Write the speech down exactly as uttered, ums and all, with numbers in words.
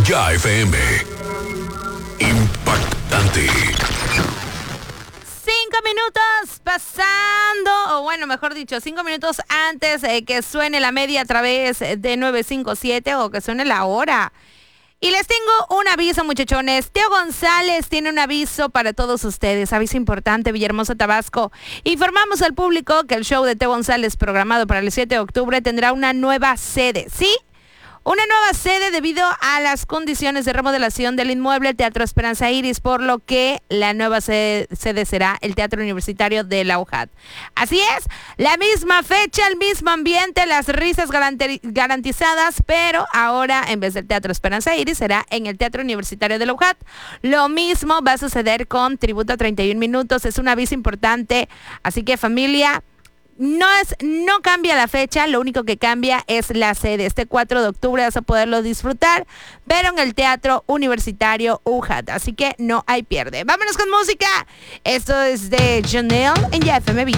Ya F M. Impactante. Cinco minutos pasando, o bueno, mejor dicho, cinco minutos antes de que suene la media a través de nueve cinco siete o que suene la hora. Y les tengo un aviso, muchachones. Teo González tiene un aviso para todos ustedes. Aviso importante, Villahermosa, Tabasco. Informamos al público que el show de Teo González, programado para el siete de octubre, tendrá una nueva sede. ¿Sí? Una nueva sede debido a las condiciones de remodelación del inmueble Teatro Esperanza Iris, por lo que la nueva sede, sede será el Teatro Universitario de la U J A T. Así es, la misma fecha, el mismo ambiente, las risas garanti- garantizadas, pero ahora en vez del Teatro Esperanza Iris será en el Teatro Universitario de la U J A T. Lo mismo va a suceder con Tributo a treinta y un minutos, es un aviso importante, así que familia, No es, no cambia la fecha, lo único que cambia es la sede. Este cuatro de octubre vas a poderlo disfrutar, pero en el Teatro Universitario U J A T, así que no hay pierde. Vámonos con música. Esto es de Janelle en Ya F M.